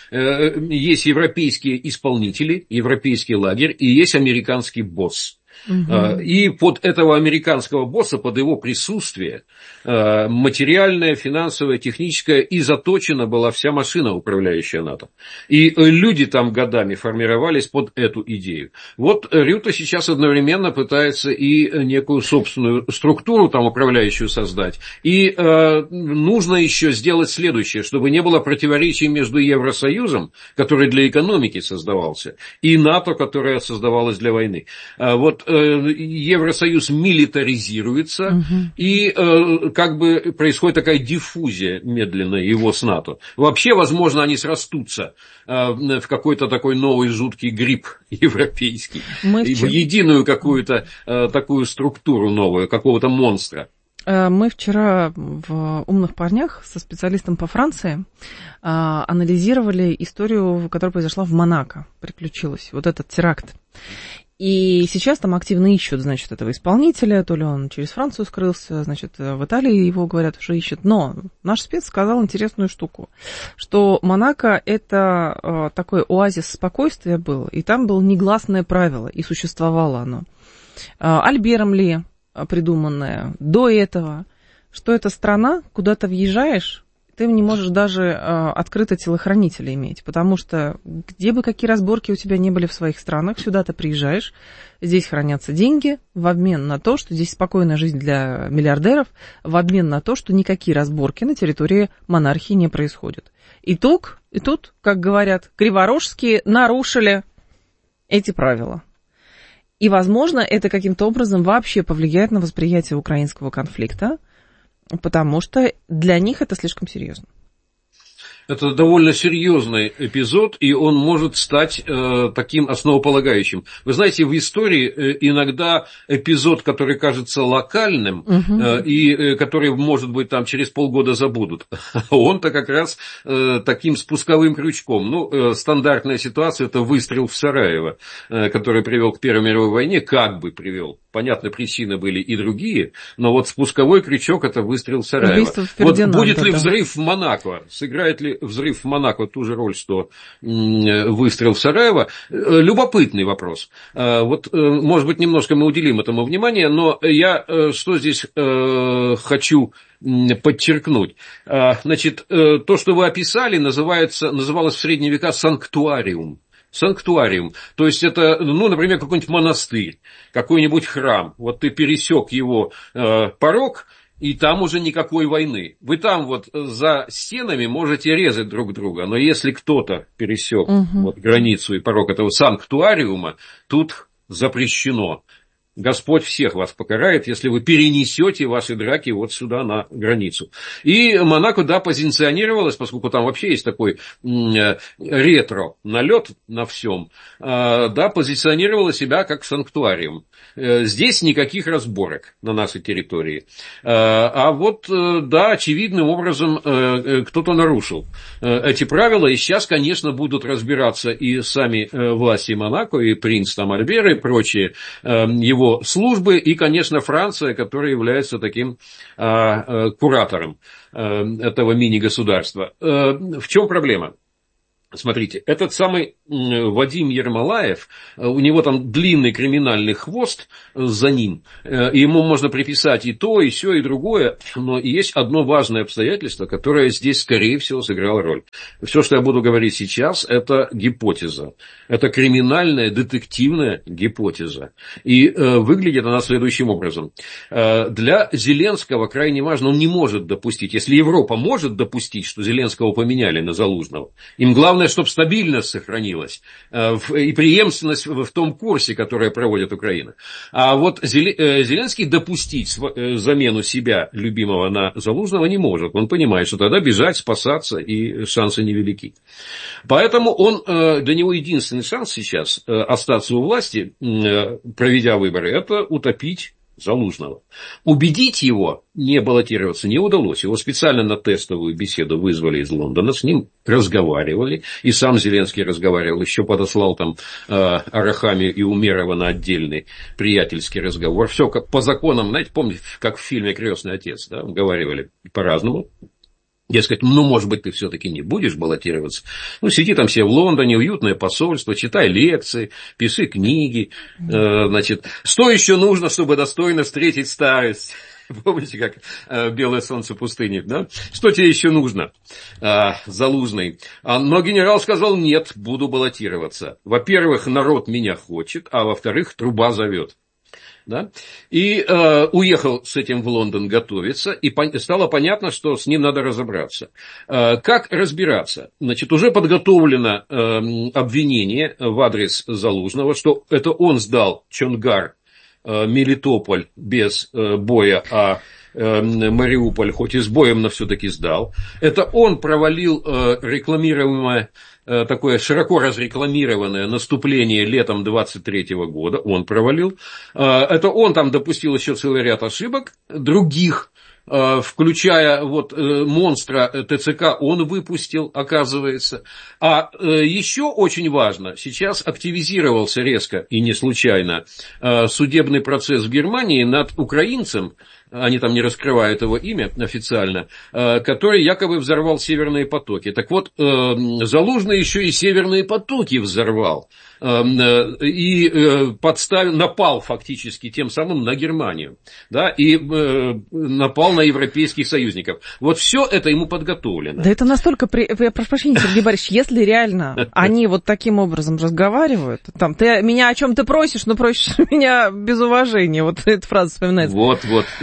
[SPEAKER 4] исполнители, европейский лагерь, и есть американский босс. И под этого американского босса, под его присутствие, материальная, финансовая, техническая, и заточена была вся машина, управляющая НАТО. И люди там годами формировались под эту идею. Вот Рютте сейчас одновременно пытается и некую собственную структуру там управляющую создать. И нужно еще сделать следующее, чтобы не было противоречий между Евросоюзом, который для экономики создавался, и НАТО, которое создавалось для войны. Вот Евросоюз милитаризируется, и как бы происходит такая диффузия медленная его с НАТО. Вообще, возможно, они срастутся в какой-то такой новый жуткий гриб европейский, в единую какую-то такую структуру новую, какого-то монстра.
[SPEAKER 3] Мы вчера в «Умных парнях» со специалистом по Франции анализировали историю, которая произошла в Монако, приключилась, вот этот теракт. И сейчас там активно ищут, значит, этого исполнителя, то ли он через Францию скрылся, значит, в Италии его, говорят, уже ищут. Но наш спец сказал интересную штуку, что Монако – это такой оазис спокойствия был, и там было негласное правило, и существовало оно. Альбером Ли придуманное до этого, что это страна, куда ты въезжаешь, ты не можешь даже открыто телохранителя иметь, потому что где бы какие разборки у тебя не были в своих странах, сюда ты приезжаешь, здесь хранятся деньги в обмен на то, что здесь спокойная жизнь для миллиардеров, в обмен на то, что никакие разборки на территории монархии не происходят. И тут, как говорят, криворожские нарушили эти правила. И, возможно, это каким-то образом вообще повлияет на восприятие украинского конфликта, потому что для них это слишком серьезно.
[SPEAKER 4] Это довольно серьезный эпизод, и он может стать таким основополагающим. Вы знаете, в истории иногда эпизод, который кажется локальным, и который, может быть, там через полгода забудут, он-то как раз таким спусковым крючком. Ну, стандартная ситуация – это выстрел в Сараево, который привел к Первой мировой войне, как бы привел. Понятно, причины были и другие, но вот спусковой крючок – это выстрел в Сараево. Вот будет ли взрыв в Монако, сыграет ли взрыв в Монако ту же роль, что выстрел в Сараево? Любопытный вопрос. Вот, может быть, немножко мы уделим этому внимание, но я что здесь хочу подчеркнуть. Значит, то, что вы описали, называлось в средние века санктуариум. Санктуариум, то есть это, ну, например, какой-нибудь монастырь, какой-нибудь храм. Вот ты пересек его порог, и там уже никакой войны. Вы там вот за стенами можете резать друг друга, но если кто-то пересек вот границу и порог этого санктуариума, тут запрещено Господь всех вас покарает, если вы перенесете ваши драки вот сюда на границу. И Монако, да, позиционировалось, поскольку там вообще есть такой ретро-налет на всем, да, позиционировала себя как санктуариум. Здесь никаких разборок на нашей территории. А вот, да, очевидным образом кто-то нарушил эти правила, и сейчас, конечно, будут разбираться и сами власти Монако, и принц там Альбер, и прочие его службы, и, конечно, Франция, которая является таким куратором этого мини-государства. В чем проблема? Смотрите, этот самый Вадим Ермолаев, у него там длинный криминальный хвост за ним, и ему можно приписать и то, и сё, и другое, но есть одно важное обстоятельство, которое здесь, скорее всего, сыграло роль. Все, что я буду говорить сейчас, это гипотеза. Это криминальная, детективная гипотеза. И выглядит она следующим образом. Для Зеленского крайне важно, он не может допустить, если Европа может допустить, что Зеленского поменяли на Залужного, им главное, чтобы стабильность сохранилась и преемственность в том курсе, который проводит Украина. А вот Зеленский допустить замену себя, любимого, на Залужного не может. Он понимает, что тогда бежать, спасаться, и шансы невелики. Поэтому для него единственный шанс сейчас остаться у власти, проведя выборы, это утопить Залужного. Убедить его не баллотироваться не удалось. Его специально на тестовую беседу вызвали из Лондона, с ним разговаривали, и сам Зеленский разговаривал, еще подослал там Арахами и Умерова на отдельный приятельский разговор. Все как по законам, знаете, помните, как в фильме «Крестный отец», да, уговаривали по-разному. Дескать, может быть, ты все-таки не будешь баллотироваться. Сиди там себе в Лондоне, уютное посольство, читай лекции, пиши книги. Значит, что еще нужно, чтобы достойно встретить старость? Помните, как «Белое солнце пустыни», да? Что тебе еще нужно, Залужный? Но генерал сказал: нет, буду баллотироваться. Во-первых, народ меня хочет, а во-вторых, труба зовет. Да? И уехал с этим в Лондон готовиться, и стало понятно, что с ним надо разобраться. Как разбираться? Значит, уже подготовлено обвинение в адрес Залужного, что это он сдал Чонгар, Мелитополь без боя, а Мариуполь хоть и с боем, но все-таки сдал. Это он провалил рекламируемое, такое широко разрекламированное наступление летом 23 года, он провалил. Это он там допустил еще целый ряд ошибок других, включая вот монстра ТЦК, он выпустил, оказывается. А еще очень важно, сейчас активизировался резко и не случайно судебный процесс в Германии над украинцем, они там не раскрывают его имя официально, который якобы взорвал северные потоки. Так вот, Залужный еще и северные потоки взорвал и напал фактически тем самым на Германию, да, и напал на европейских союзников. Вот все это ему подготовлено.
[SPEAKER 3] Да это настолько... Я прошу прощения, Сергей Борисович, если реально они вот таким образом разговаривают, там, ты меня о чем ты просишь, но просишь меня без уважения, вот эта фраза вспоминается.
[SPEAKER 4] Вот.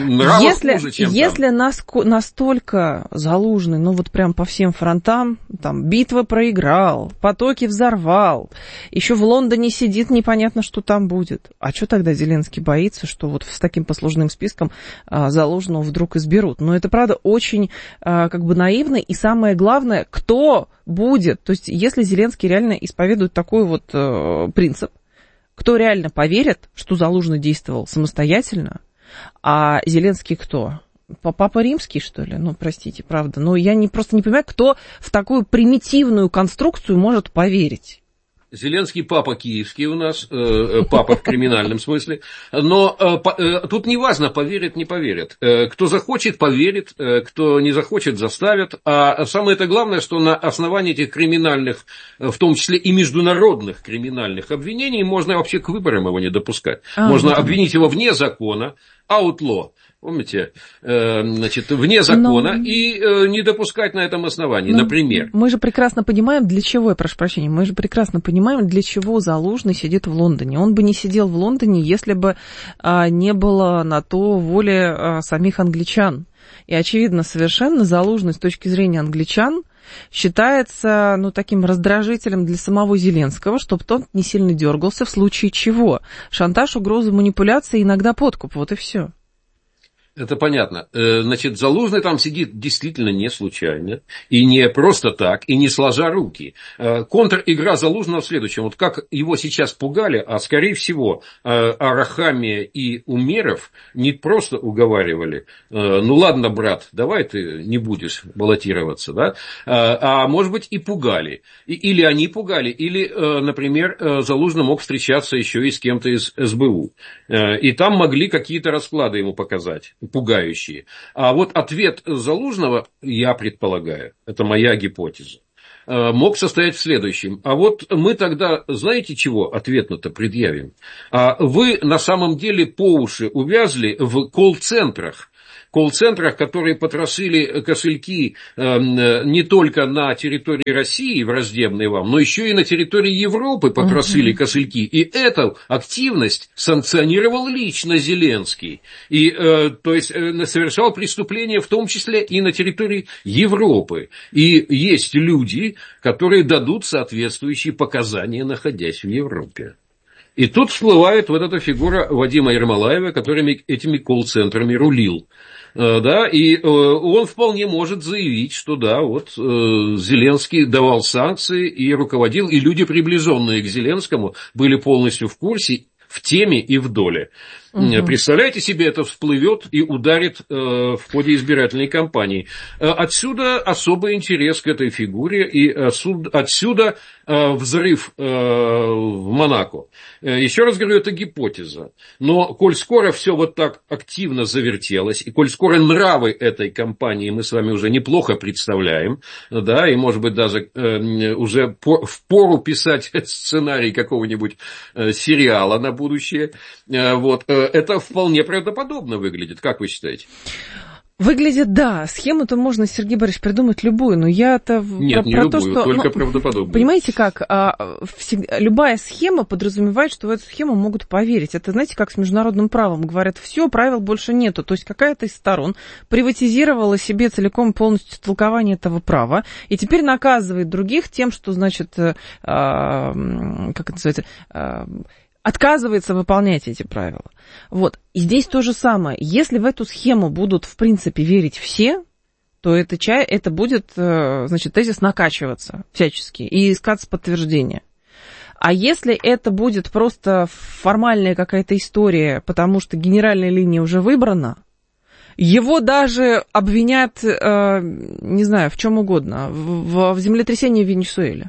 [SPEAKER 3] Если настолько Залужный, вот прям по всем фронтам, там, битвы проиграл, потоки взорвал, еще в Лондоне сидит, непонятно, что там будет. А что тогда Зеленский боится, что вот с таким послужным списком Залужного вдруг изберут? Но это, правда, очень наивно, и самое главное, кто будет? То есть, если Зеленский реально исповедует такой вот принцип, кто реально поверит, что Залужный действовал самостоятельно, а Зеленский кто? Папа Римский, что ли? Простите, правда. Я просто не понимаю, кто в такую примитивную конструкцию может поверить.
[SPEAKER 4] Зеленский папа киевский у нас, папа в криминальном смысле, но тут не важно, поверит, не поверит. Кто захочет, поверит, кто не захочет, заставят. А самое-то главное, что на основании этих криминальных, в том числе и международных криминальных обвинений, можно вообще к выборам его не допускать. Можно обвинить его вне закона, outlaw. Помните, вне закона, и не допускать на этом основании, например.
[SPEAKER 3] Мы же прекрасно понимаем, для чего, я прошу прощения, мы же прекрасно понимаем, для чего Залужный сидит в Лондоне. Он бы не сидел в Лондоне, если бы не было на то воли самих англичан. И очевидно совершенно, Залужный с точки зрения англичан считается, таким раздражителем для самого Зеленского, чтобы тот не сильно дергался, в случае чего. Шантаж, угрозы, манипуляции, иногда подкуп, вот и все.
[SPEAKER 4] Это понятно. Значит, Залужный там сидит действительно не случайно, и не просто так, и не сложа руки. Контр-игра Залужного в следующем. Вот как его сейчас пугали, а скорее всего Арахамия и Умеров не просто уговаривали, ну ладно, брат, давай ты не будешь баллотироваться, да, а может быть и пугали. Или они пугали, или, например, Залужный мог встречаться еще и с кем-то из СБУ. И там могли какие-то расклады ему показать. Пугающие. А вот ответ Залужного, я предполагаю, это моя гипотеза, мог состоять в следующем. А вот мы тогда, знаете чего, ответно-то предъявим? Вы на самом деле по уши увязли в колл-центрах, которые потрошили кошельки не только на территории России, враждебной вам, но еще и на территории Европы потрошили кошельки. И эту активность санкционировал лично Зеленский. И, то есть, совершал преступления в том числе и на территории Европы. И есть люди, которые дадут соответствующие показания, находясь в Европе. И тут всплывает вот эта фигура Вадима Ермолаева, который этими колл-центрами рулил. Да, и он вполне может заявить, что да, вот Зеленский давал санкции и руководил, и люди, приближенные к Зеленскому, были полностью в курсе, в теме и в доле. Представляете себе, это всплывет и ударит в ходе избирательной кампании. Отсюда особый интерес к этой фигуре и отсюда взрыв в Монако. Еще раз говорю, это гипотеза. Но коль скоро все вот так активно завертелось, и коль скоро нравы этой кампании мы с вами уже неплохо представляем, да, и может быть даже уже впору писать сценарий какого-нибудь сериала на будущее, вот, это вполне правдоподобно выглядит, как вы считаете?
[SPEAKER 3] Выглядит, да. Схему-то можно, Сергей Борисович, придумать любую, но я-то
[SPEAKER 4] Нет, не любую, то, что, только правдоподобную.
[SPEAKER 3] Понимаете как? Любая схема подразумевает, что в эту схему могут поверить. Это, знаете, как с международным правом. Говорят, все, правил больше нету. То есть какая-то из сторон приватизировала себе целиком полностью толкование этого права, и теперь наказывает других тем, что, значит, как это называется, отказывается выполнять эти правила. Вот. И здесь то же самое. Если в эту схему будут, в принципе, верить все, то это будет, значит, тезис накачиваться всячески и искаться подтверждение. А если это будет просто формальная какая-то история, потому что генеральная линия уже выбрана, его даже обвинят, не знаю, в чем угодно, в землетрясении в Венесуэле.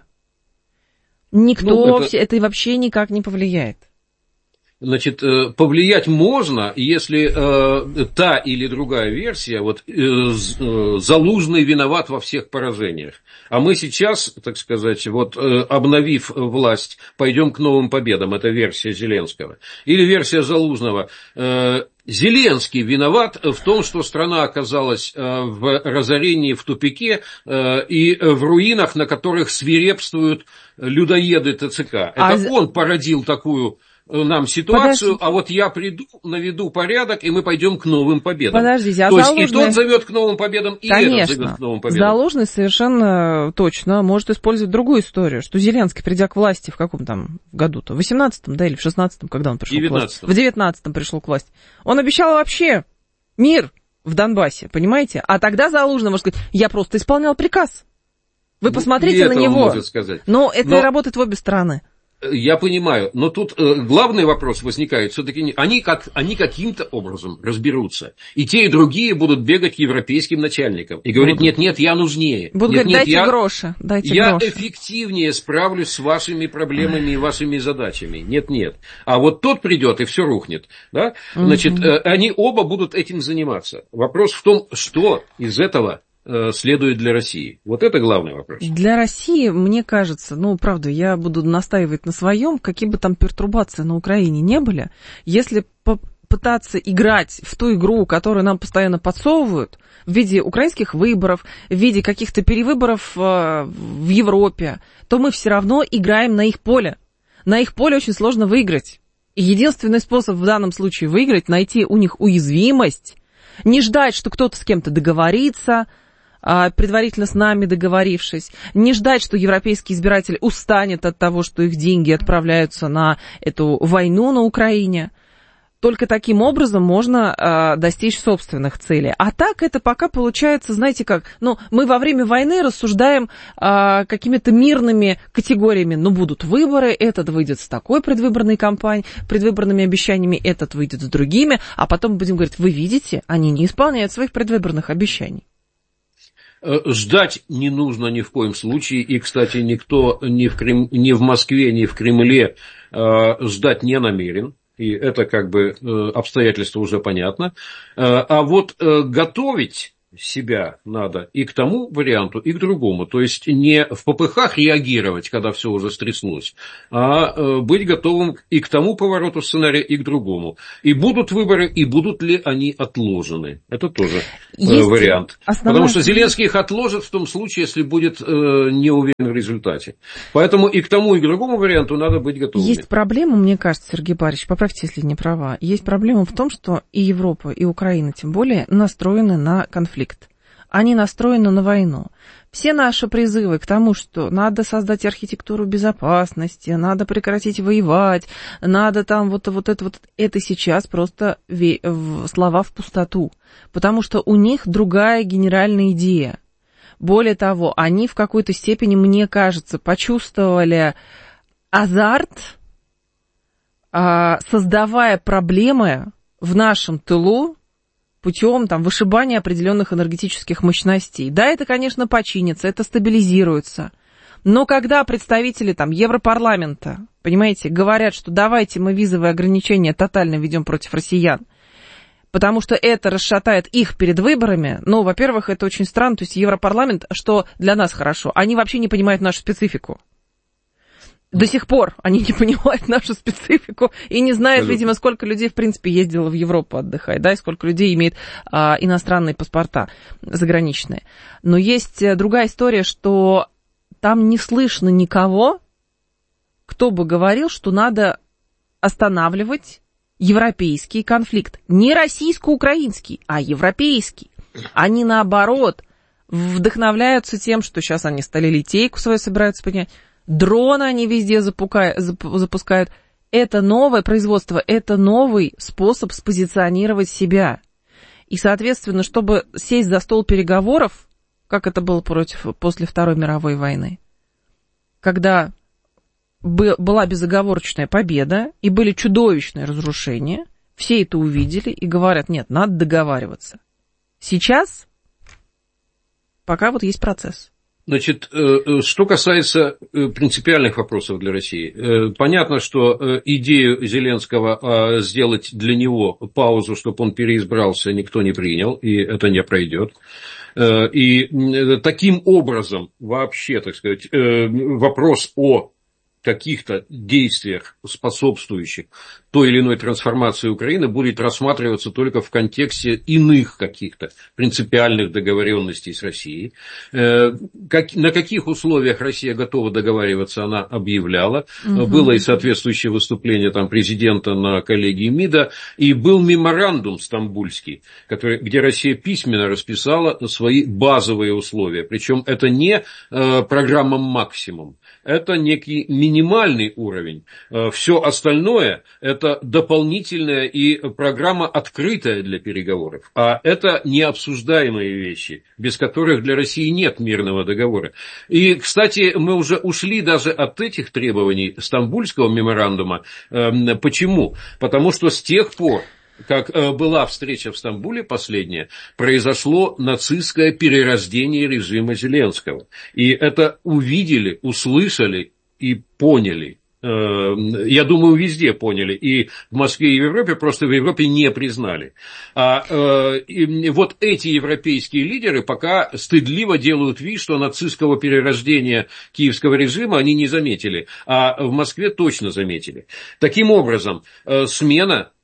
[SPEAKER 3] Никто, это вообще никак не повлияет.
[SPEAKER 4] Значит, повлиять можно, если та или другая версия, вот Залужный виноват во всех поражениях. А мы сейчас, так сказать, вот обновив власть, пойдем к новым победам. Это версия Зеленского. Или версия Залужного. Зеленский виноват в том, что страна оказалась в разорении, в тупике и в руинах, на которых свирепствуют людоеды ТЦК. Это он породил такую нам ситуацию, подождите. А вот я приду, наведу порядок, и мы пойдем к новым победам.
[SPEAKER 3] Подождите, а
[SPEAKER 4] то
[SPEAKER 3] Залужный...
[SPEAKER 4] есть и тот зовет к новым победам, и этот зовет к новым победам.
[SPEAKER 3] Залужный совершенно точно может использовать другую историю, что Зеленский, придя к власти в каком там году-то, в 18-м, да, или в 16-м, когда он пришел к власти? В 19-м пришел к власти. Он обещал вообще мир в Донбассе, понимаете? А тогда Залужный может сказать, я просто исполнял приказ. Вы посмотрите на него. Но это работает в обе стороны.
[SPEAKER 4] Я понимаю, но тут главный вопрос возникает, все-таки они каким-то образом разберутся, и те, и другие будут бегать к европейским начальникам и говорить, нет, я нужнее.
[SPEAKER 3] Будут говорить, дайте гроши.
[SPEAKER 4] Я эффективнее справлюсь с вашими проблемами и вашими задачами. Нет. А вот тот придет, и все рухнет. Да? Значит, они оба будут этим заниматься. Вопрос в том, что из этого следует для России? Вот это главный вопрос.
[SPEAKER 3] Для России, мне кажется, правда, я буду настаивать на своем, какие бы там пертурбации на Украине не были, если пытаться играть в ту игру, которую нам постоянно подсовывают, в виде украинских выборов, в виде каких-то перевыборов в Европе, то мы все равно играем на их поле. На их поле очень сложно выиграть. И единственный способ в данном случае выиграть, найти у них уязвимость, не ждать, что кто-то с кем-то договорится, предварительно с нами договорившись, не ждать, что европейский избиратель устанет от того, что их деньги отправляются на эту войну на Украине. Только таким образом можно достичь собственных целей. А так это пока получается, знаете как, мы во время войны рассуждаем какими-то мирными категориями. Будут выборы, этот выйдет с такой предвыборной кампанией, предвыборными обещаниями, этот выйдет с другими, а потом будем говорить, вы видите, они не исполняют своих предвыборных обещаний.
[SPEAKER 4] Ждать не нужно ни в коем случае, и, кстати, никто ни в Москве, ни в Кремле ждать не намерен. И это как бы обстоятельство уже понятно. А вот готовить себя надо и к тому варианту, и к другому. То есть не в попыхах реагировать, когда все уже стряслось, а быть готовым и к тому повороту сценария, и к другому. И будут выборы, и будут ли они отложены. Это тоже вариант. Потому что Зеленский их отложит в том случае, если будет не уверен в результате. Поэтому и к тому, и к другому варианту надо быть готовыми.
[SPEAKER 3] Есть проблема, мне кажется, Сергей Борисович, поправьте, если не права. Есть проблема в том, что и Европа, и Украина, тем более, настроены на конфликт. Они настроены на войну. Все наши призывы к тому, что надо создать архитектуру безопасности, надо прекратить воевать, надо там это сейчас просто слова в пустоту. Потому что у них другая генеральная идея. Более того, они в какой-то степени, мне кажется, почувствовали азарт, создавая проблемы в нашем тылу, путем вышибания определенных энергетических мощностей. Да, это, конечно, починится, это стабилизируется. Но когда представители Европарламента, понимаете, говорят, что давайте мы визовые ограничения тотально ведем против россиян, потому что это расшатает их перед выборами, во-первых, это очень странно, то есть Европарламент, что для нас хорошо, они вообще не понимают нашу специфику. До сих пор они не понимают нашу специфику и не знают, видимо, сколько людей, в принципе, ездило в Европу отдыхать, да, и сколько людей имеет иностранные паспорта заграничные. Но есть другая история, что там не слышно никого, кто бы говорил, что надо останавливать европейский конфликт. Не российско-украинский, а европейский. Они, наоборот, вдохновляются тем, что сейчас они сталелитейку свою собираются поднять. Дроны они везде запускают. Это новое производство, это новый способ спозиционировать себя. И, соответственно, чтобы сесть за стол переговоров, как это было после Второй мировой войны, когда была безоговорочная победа и были чудовищные разрушения, все это увидели и говорят, нет, надо договариваться. Сейчас пока есть процесс.
[SPEAKER 4] Значит, что касается принципиальных вопросов для России, понятно, что идею Зеленского сделать для него паузу, чтобы он переизбрался, никто не принял, и это не пройдет. И таким образом вообще, так сказать, вопрос о каких-то действиях, способствующих той или иной трансформации Украины, будет рассматриваться только в контексте иных каких-то принципиальных договоренностей с Россией. На каких условиях Россия готова договариваться, она объявляла. Было и соответствующее выступление президента на коллегии МИДа, и был меморандум стамбульский, где Россия письменно расписала свои базовые условия. Причем это не программа «Максимум», это некий минимальный уровень. Все остальное – это дополнительная и программа открытая для переговоров. А это необсуждаемые вещи, без которых для России нет мирного договора. И, кстати, мы уже ушли даже от этих требований Стамбульского меморандума. Почему? Потому что с тех пор, как была встреча в Стамбуле последняя, произошло нацистское перерождение режима Зеленского. И это увидели, услышали и поняли. Я думаю, везде поняли. И в Москве, и в Европе, просто в Европе не признали. И вот эти европейские лидеры пока стыдливо делают вид, что нацистского перерождения киевского режима они не заметили. А в Москве точно заметили. Таким образом, смена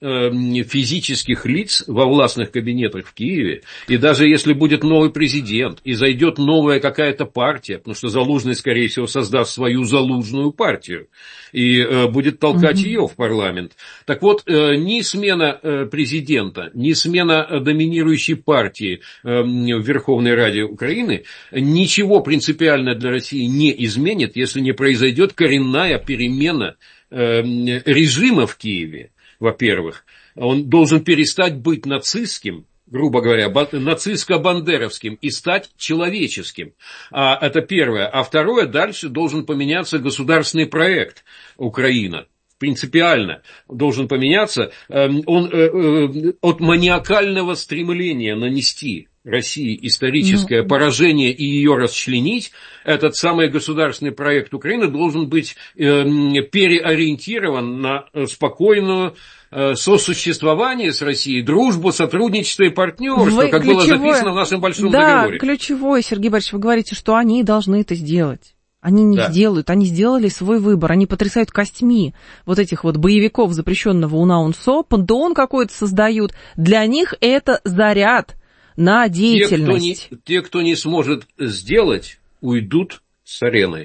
[SPEAKER 4] физических лиц во властных кабинетах в Киеве, и даже если будет новый президент, и зайдет новая какая-то партия, потому что Залужный, скорее всего, создаст свою залужную партию, и будет толкать ее в парламент. Так вот, ни смена президента, ни смена доминирующей партии в Верховной Раде Украины ничего принципиально для России не изменит, если не произойдет коренная перемена режима в Киеве. Во-первых, он должен перестать быть нацистским, грубо говоря, нацистско-бандеровским и стать человеческим. Это первое. А второе, дальше должен поменяться государственный проект Украина. Принципиально должен поменяться. Он от маниакального стремления нанести России историческое поражение и ее расчленить, этот самый государственный проект Украины должен быть переориентирован на спокойную сосуществование с Россией, дружбу, сотрудничество и партнерство, как было записано в нашем большом договоре.
[SPEAKER 3] Да, ключевое, Сергей Борисович, вы говорите, что они должны это сделать. Они не сделают, они сделали свой выбор, они потрясают костьми вот этих вот боевиков запрещенного УНАУНСО, пантеон какой-то создают, для них это заряд на деятельность.
[SPEAKER 4] Те, кто не сможет сделать, уйдут с арены.